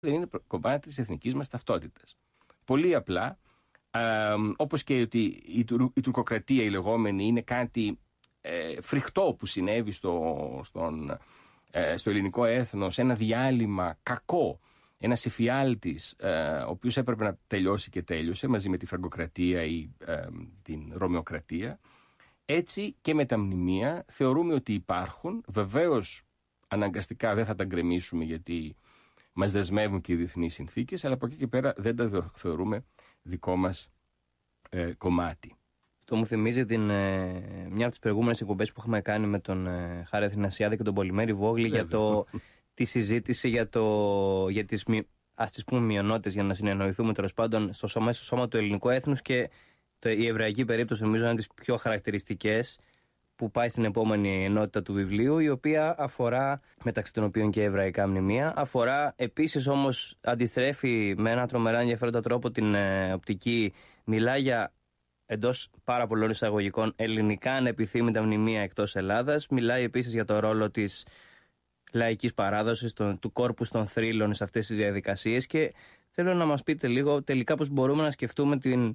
δεν είναι κομμάτι της εθνικής μας ταυτότητας. Πολύ απλά, όπως και ότι η τουρκοκρατία η λεγόμενη είναι κάτι φρικτό που συνέβη στο ελληνικό έθνος, ένα διάλειμμα κακό, ένας εφιάλτης ο οποίος έπρεπε να τελειώσει και τέλειωσε μαζί με τη φραγκοκρατία ή την ρωμαιοκρατία. Έτσι και με τα μνημεία θεωρούμε ότι υπάρχουν. Βεβαίως αναγκαστικά δεν θα τα γκρεμίσουμε γιατί μας δεσμεύουν και οι διεθνείς συνθήκες, αλλά από εκεί και πέρα δεν τα θεωρούμε δικό μας κομμάτι. Αυτό μου θυμίζει μια από τις προηγούμενες εκπομπές που είχαμε κάνει με τον Χάρη Αθηνασιάδη και τον Πολυμέρη Βόγλη για τη συζήτηση για τις ας τις πούμε μειονότητες, για να συνεννοηθούμε τέλος πάντων στο σώμα του ελληνικού έθνους, και η εβραϊκή περίπτωση νομίζω είναι τις πιο χαρακτηριστικές, που πάει στην επόμενη ενότητα του βιβλίου, η οποία αφορά, μεταξύ των οποίων και εβραϊκά μνημεία, αφορά επίσης όμως, αντιστρέφει με ένα τρομερά ενδιαφέροντα τρόπο την οπτική, μιλάει για, εντός πάρα πολλών εισαγωγικών, ελληνικά ανεπιθύμητα μνημεία εκτός Ελλάδας, μιλάει επίσης για το ρόλο της λαϊκής παράδοσης, του κόρπους των θρύλων σε αυτές τις διαδικασίες, και θέλω να μας πείτε λίγο τελικά πώς μπορούμε να σκεφτούμε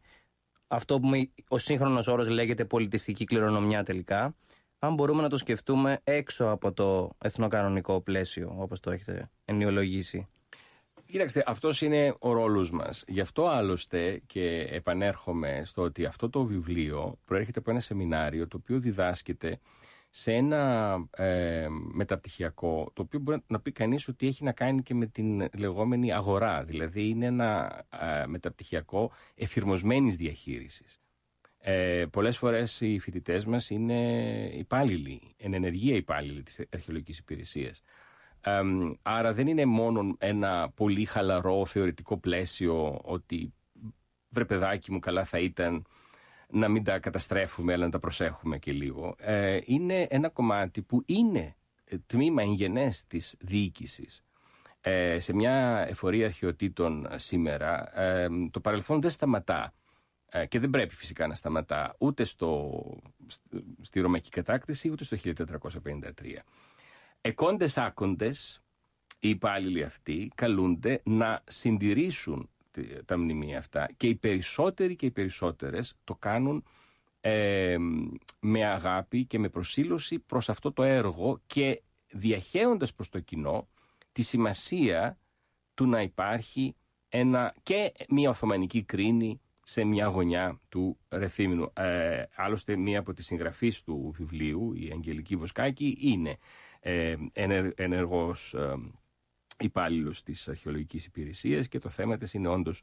αυτό που ο σύγχρονος όρος λέγεται πολιτιστική κληρονομιά τελικά, αν μπορούμε να το σκεφτούμε έξω από το εθνοκανονικό πλαίσιο, όπως το έχετε ενοιολογήσει. Κοίταξτε, αυτός είναι ο ρόλος μας. Γι' αυτό άλλωστε, και επανέρχομαι στο ότι αυτό το βιβλίο προέρχεται από ένα σεμινάριο το οποίο διδάσκεται σε ένα μεταπτυχιακό, το οποίο μπορεί να πει κανείς ότι έχει να κάνει και με την λεγόμενη αγορά. Δηλαδή είναι ένα μεταπτυχιακό εφηρμοσμένης διαχείρισης. Πολλές φορές οι φοιτητές μας είναι υπάλληλοι, εν ενεργεία υπάλληλοι της αρχαιολογικής υπηρεσίας. Άρα δεν είναι μόνο ένα πολύ χαλαρό θεωρητικό πλαίσιο ότι βρε παιδάκι μου, καλά θα ήταν να μην τα καταστρέφουμε, αλλά να τα προσέχουμε και λίγο. Είναι ένα κομμάτι που είναι τμήμα εγγενές της διοίκησης. Σε μια εφορία αρχαιοτήτων σήμερα, το παρελθόν δεν σταματά και δεν πρέπει φυσικά να σταματά ούτε στη Ρωμαϊκή κατάκτηση, ούτε στο 1453. Εκόντες άκοντες, οι υπάλληλοι αυτοί καλούνται να συντηρήσουν τα μνημεία αυτά, και οι περισσότεροι και οι περισσότερες το κάνουν με αγάπη και με προσήλωση προς αυτό το έργο, και διαχέοντας προς το κοινό τη σημασία του να υπάρχει και μια Οθωμανική κρίνη σε μια γωνιά του Ρεθύμνου. Άλλωστε μία από τις συγγραφείς του βιβλίου, η Αγγελική Βοσκάκη, είναι ενεργός υπάλληλος της αρχαιολογικής υπηρεσίας, και το θέμα της είναι όντως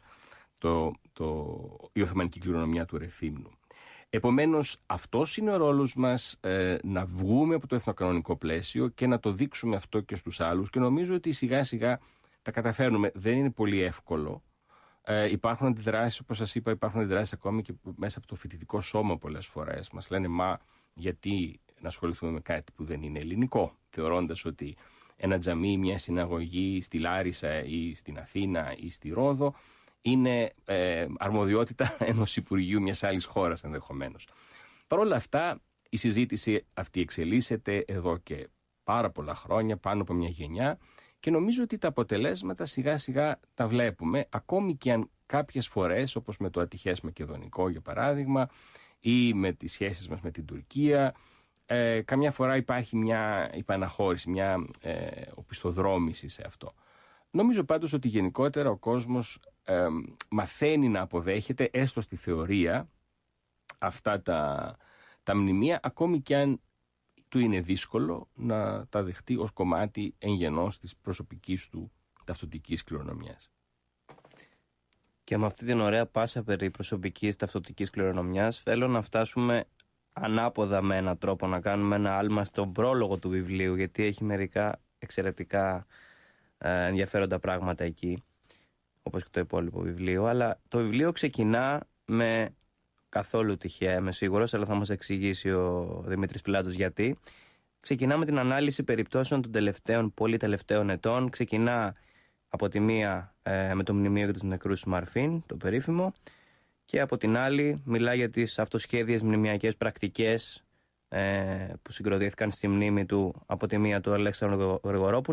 η Οθωμανική κληρονομιά του Ρεθύμνου. Επομένως, αυτός είναι ο ρόλος μας, να βγούμε από το εθνοκανονικό πλαίσιο και να το δείξουμε αυτό και στους άλλους, και νομίζω ότι σιγά σιγά τα καταφέρνουμε. Δεν είναι πολύ εύκολο. Υπάρχουν αντιδράσεις, όπως σας είπα, υπάρχουν αντιδράσεις ακόμη και μέσα από το φοιτητικό σώμα πολλές φορές. Μας λένε, μα γιατί να ασχοληθούμε με κάτι που δεν είναι ελληνικό, θεωρώντας ότι ένα τζαμί, μια συναγωγή στη Λάρισα ή στην Αθήνα ή στη Ρόδο είναι αρμοδιότητα ενός Υπουργείου μιας άλλης χώρας ενδεχομένως. Παρ' όλα αυτά, η συζήτηση αυτή εξελίσσεται εδώ και πάρα πολλά χρόνια, πάνω από μια γενιά, και νομίζω ότι τα αποτελέσματα σιγά σιγά τα βλέπουμε, ακόμη και αν κάποιες φορές, όπως με το ατυχές Μακεδονικό για παράδειγμα, ή με τις σχέσεις μας με την Τουρκία, καμιά φορά υπάρχει μια υπαναχώρηση, μια οπισθοδρόμηση σε αυτό. Νομίζω πάντως ότι γενικότερα ο κόσμος μαθαίνει να αποδέχεται, έστω στη θεωρία, αυτά τα μνημεία, ακόμη και αν του είναι δύσκολο να τα δεχτεί ως κομμάτι εγγενώς της προσωπικής του ταυτοτικής κληρονομιάς. Και με αυτή την ωραία πάσα περί προσωπικής ταυτοτικής κληρονομιάς, θέλω να φτάσουμε ανάποδα με έναν τρόπο, να κάνουμε ένα άλμα στον πρόλογο του βιβλίου, γιατί έχει μερικά εξαιρετικά ενδιαφέροντα πράγματα εκεί, όπως και το υπόλοιπο βιβλίο. Αλλά το βιβλίο ξεκινά με, καθόλου τυχαία είμαι σίγουρος, αλλά θα μας εξηγήσει ο Δημήτρης Πιλάτος γιατί. Ξεκινά με την ανάλυση περιπτώσεων των πολύ τελευταίων ετών. Ξεκινά από τη μία με το μνημείο για τους νεκρούς του Μαρφίν, το περίφημο, και από την άλλη μιλά για τις αυτοσχέδιες μνημιακές πρακτικές που συγκροτήθηκαν στη μνήμη του, από τη μία του Αλέξανδρου Γρηγορόπουλου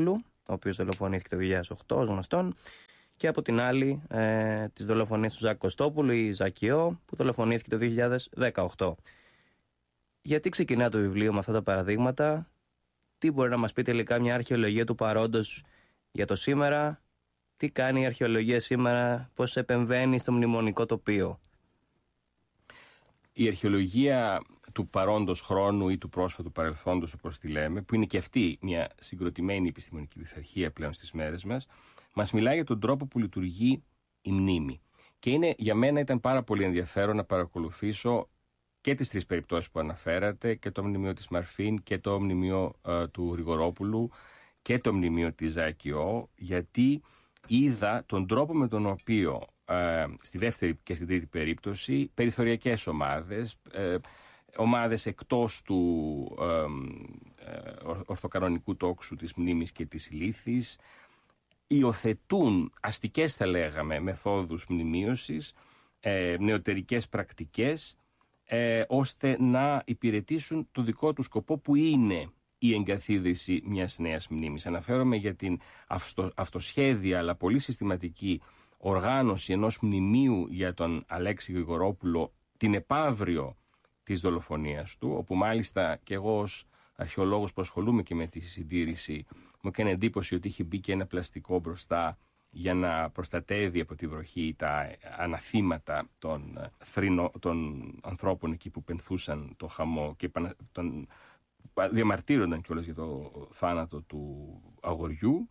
ο οποίος δολοφονήθηκε το 2008 ως γνωστόν, και από την άλλη τις δολοφονίες του Ζάκη Κωστόπουλου ή Ζακιό, που δολοφονήθηκε το 2018. Γιατί ξεκινά το βιβλίο με αυτά τα παραδείγματα, τι μπορεί να μας πει τελικά μια αρχαιολογία του παρόντος για το σήμερα, τι κάνει η αρχαιολογία σήμερα, πώς επεμβαίνει στο μνημονικό τοπίο? Η αρχαιολογία του παρόντος χρόνου ή του πρόσφατου παρελθόντος, όπως τη λέμε, που είναι και αυτή μια συγκροτημένη επιστημονική πειθαρχία πλέον στις μέρες μας μιλάει για τον τρόπο που λειτουργεί η μνήμη. Και για μένα ήταν πάρα πολύ ενδιαφέρον να παρακολουθήσω και τις τρεις περιπτώσεις που αναφέρατε, και το μνημείο της Μαρφίν και το μνημείο του Γρηγορόπουλου και το μνημείο της Ζακιό, γιατί είδα τον τρόπο με τον οποίο στη δεύτερη και στην τρίτη περίπτωση περιθωριακές ομάδες εκτός του ορθοκανονικού τόξου της μνήμης και της ηλίθης υιοθετούν αστικές, θα λέγαμε, μεθόδους μνημείωσης, νεωτερικές πρακτικές, ώστε να υπηρετήσουν το δικό του σκοπό, που είναι η εγκαθίδρυση μιας νέας μνήμης. Αναφέρομαι για την αυτοσχέδια αλλά πολύ συστηματική οργάνωση ενός μνημείου για τον Αλέξη Γρηγορόπουλο την επαύριο της δολοφονίας του, όπου μάλιστα και εγώ ως αρχαιολόγος που ασχολούμαι και με τη συντήρηση μου έκανε εντύπωση ότι είχε μπει και ένα πλαστικό μπροστά για να προστατεύει από τη βροχή τα αναθήματα των ανθρώπων εκεί που πενθούσαν το χαμό και διαμαρτύρονταν κιόλας για το θάνατο του αγοριού.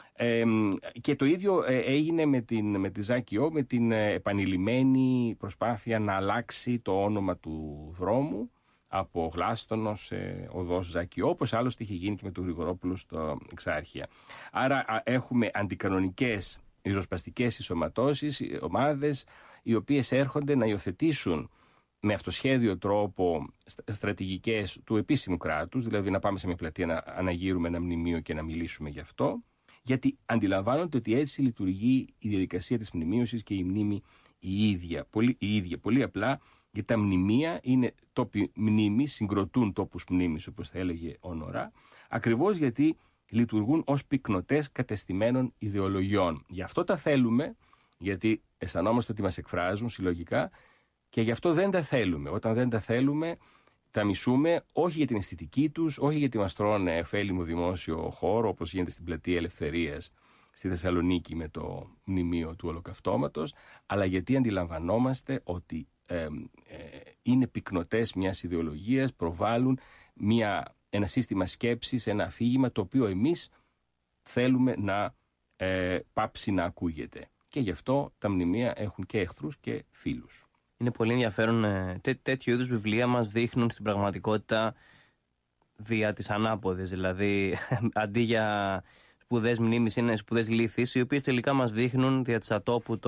Και το ίδιο έγινε με τη Ζακιό, με την επανειλημμένη προσπάθεια να αλλάξει το όνομα του δρόμου από Γλάστονο σε οδός Ζακιό, όπως άλλωστε είχε γίνει και με τον Γρηγορόπουλο στο Εξάρχεια. Άρα έχουμε αντικανονικές ριζοσπαστικές ισοματώσεις, ομάδες, οι οποίες έρχονται να υιοθετήσουν με αυτοσχέδιο τρόπο στρατηγικές του επίσημου κράτους, δηλαδή να πάμε σε μια πλατεία να αναγείρουμε ένα μνημείο και να μιλήσουμε γι' αυτό, γιατί αντιλαμβάνονται ότι έτσι λειτουργεί η διαδικασία της μνημείωσης και η μνήμη η ίδια. Πολύ απλά, γιατί τα μνημεία είναι τόποι μνήμης, συγκροτούν τόπους μνήμης, όπως θα έλεγε ο Νορά, ακριβώς γιατί λειτουργούν ως πυκνοτές κατεστημένων ιδεολογιών. Γι' αυτό τα θέλουμε, γιατί αισθανόμαστε ότι μας εκφράζουν συλλογικά, και γι' αυτό δεν τα θέλουμε. Όταν δεν τα θέλουμε, τα μισούμε, όχι για την αισθητική τους, όχι γιατί μας τρώνε εφέλιμο δημόσιο χώρο, όπως γίνεται στην Πλατεία Ελευθερίας στη Θεσσαλονίκη με το μνημείο του Ολοκαυτώματος, αλλά γιατί αντιλαμβανόμαστε ότι είναι πυκνοτές μιας ιδεολογίας, προβάλλουν ένα σύστημα σκέψης, ένα αφήγημα το οποίο εμείς θέλουμε να πάψει να ακούγεται. Και γι' αυτό τα μνημεία έχουν και εχθρούς και φίλους. Είναι πολύ ενδιαφέρον. Τέτοιου είδους βιβλία μας δείχνουν στην πραγματικότητα δια της ανάποδης. Δηλαδή, αντί για σπουδές μνήμης, είναι σπουδές λύθης, οι οποίες τελικά μας δείχνουν δια της ατόπου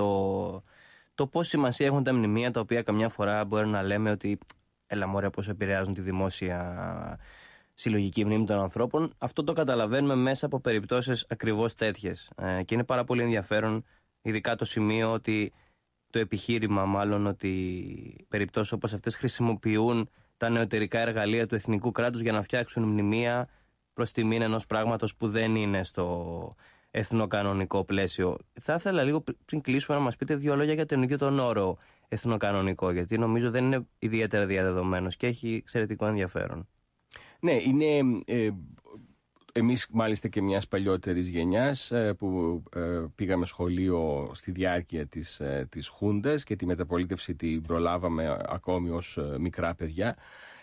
το πόση σημασία έχουν τα μνημεία, τα οποία καμιά φορά μπορεί να λέμε ότι έλα μωρέ πώς επηρεάζουν τη δημόσια συλλογική μνήμη των ανθρώπων. Αυτό το καταλαβαίνουμε μέσα από περιπτώσεις ακριβώς τέτοιες. Και είναι πάρα πολύ ενδιαφέρον, ειδικά το σημείο ότι το επιχείρημα μάλλον ότι περιπτώσεις όπως αυτές χρησιμοποιούν τα νεωτερικά εργαλεία του εθνικού κράτους για να φτιάξουν μνημεία προς τιμήν ενός πράγματος που δεν είναι στο εθνοκανονικό πλαίσιο. Θα ήθελα λίγο πριν κλείσουμε να μας πείτε δύο λόγια για τον ίδιο τον όρο εθνοκανονικό, γιατί νομίζω δεν είναι ιδιαίτερα διαδεδομένος και έχει εξαιρετικό ενδιαφέρον. Ναι, είναι... Εμείς μάλιστα και μιας παλιότερης γενιάς που πήγαμε σχολείο στη διάρκεια της Χούντας και τη μεταπολίτευση την προλάβαμε ακόμη ως μικρά παιδιά.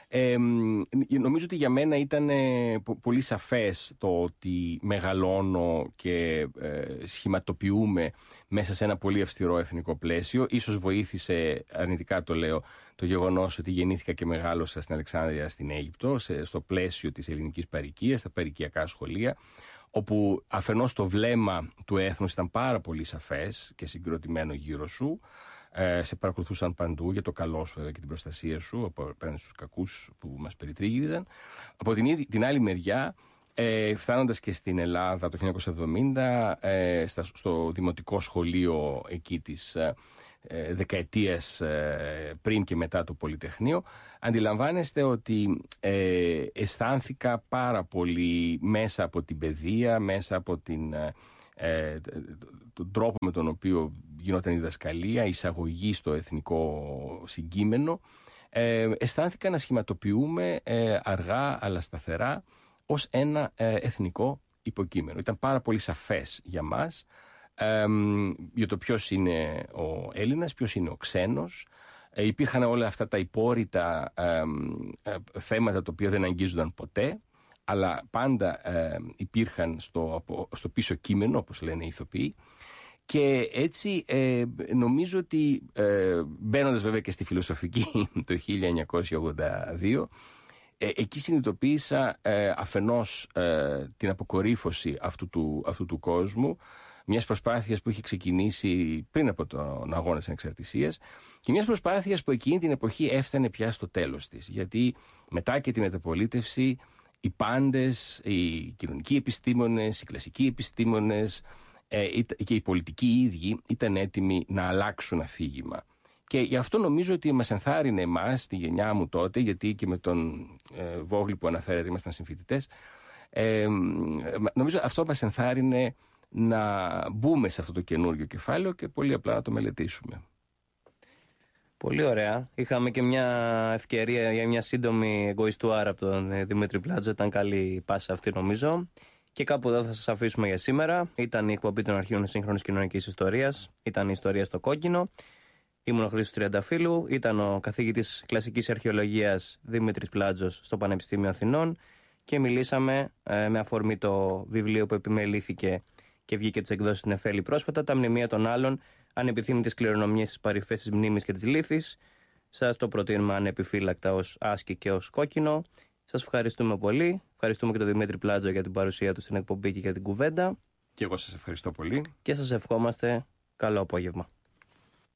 Νομίζω ότι για μένα ήταν πολύ σαφές το ότι μεγαλώνω και σχηματοποιούμε μέσα σε ένα πολύ αυστηρό εθνικό πλαίσιο. Ίσως βοήθησε, αρνητικά το λέω, το γεγονός ότι γεννήθηκα και μεγάλωσα στην Αλεξάνδρεια στην Αίγυπτο, στο πλαίσιο της ελληνικής παροικίας, στα παροικιακά σχολεία, όπου αφενός το βλέμμα του έθνους ήταν πάρα πολύ σαφές και συγκροτημένο γύρω σου. Σε παρακολουθούσαν παντού για το καλό σου βέβαια και την προστασία σου απέναντι στους κακούς που μας περιτρίγυριζαν. Από την άλλη μεριά, φτάνοντας και στην Ελλάδα το 1970, στο δημοτικό σχολείο εκεί της δεκαετίας πριν και μετά το Πολυτεχνείο, αντιλαμβάνεστε ότι αισθάνθηκα πάρα πολύ μέσα από την παιδεία, μέσα από τον τρόπο με τον οποίο γινόταν η διδασκαλία, η εισαγωγή στο εθνικό συγκείμενο. Αισθάνθηκα να σχηματοποιούμε αργά αλλά σταθερά ως ένα εθνικό υποκείμενο. Ήταν πάρα πολύ σαφές για μας για το ποιος είναι ο Έλληνας, ποιος είναι ο ξένος. Υπήρχαν όλα αυτά τα υπόρρητα θέματα τα οποία δεν αγγίζονταν ποτέ, αλλά πάντα υπήρχαν στο πίσω κείμενο, όπως λένε οι ηθοποιοί. Και έτσι νομίζω ότι μπαίνοντας βέβαια και στη φιλοσοφική το 1982, εκεί συνειδητοποίησα αφενός την αποκορύφωση αυτού του κόσμου, μιας προσπάθειας που είχε ξεκινήσει πριν από τον αγώνα της ανεξαρτησίας και μιας προσπάθειας που εκείνη την εποχή έφτανε πια στο τέλος της. Γιατί μετά και τη μεταπολίτευση οι πάντες, οι κοινωνικοί επιστήμονες, οι κλασικοί επιστήμονες και οι πολιτικοί ίδιοι ήταν έτοιμοι να αλλάξουν αφήγημα. Και γι' αυτό νομίζω ότι μας ενθάρρυνε εμάς, τη γενιά μου τότε, γιατί και με τον Βόγλη που αναφέρατε ήμασταν συμφοιτητές, νομίζω αυτό μας ενθάρρυνε να μπούμε σε αυτό το καινούργιο κεφάλαιο και πολύ απλά να το μελετήσουμε. Πολύ ωραία. Είχαμε και μια ευκαιρία για μια σύντομη εγωιστουάρα από τον Δημήτρη Πλάτζο. Ήταν καλή πάσα αυτή νομίζω. Και κάπου εδώ θα σας αφήσουμε για σήμερα. Ήταν η εκπομπή των αρχείων σύγχρονης κοινωνικής ιστορίας. Ήταν η ιστορία στο κόκκινο. Ήμουν ο Χρήστος Τριανταφύλου. Ήταν ο καθηγητής κλασικής αρχαιολογίας Δημήτρης Πλάτζος στο Πανεπιστήμιο Αθηνών. Και μιλήσαμε με αφορμή το βιβλίο που επιμελήθηκε και βγήκε τις εκδόσεις στην Εφέλη πρόσφατα, τα μνημεία των άλλων, ανεπιθύμητες κληρονομιές στις παρυφές της μνήμης και της λύθης. Σας το προτείνουμε ανεπιφύλακτα ως άσκη και ως κόκκινο. Σας ευχαριστούμε πολύ. Ευχαριστούμε και τον Δημήτρη Πλάτζο για την παρουσία του στην εκπομπή και για την κουβέντα. Και εγώ σας ευχαριστώ πολύ. Και σας ευχόμαστε καλό απόγευμα.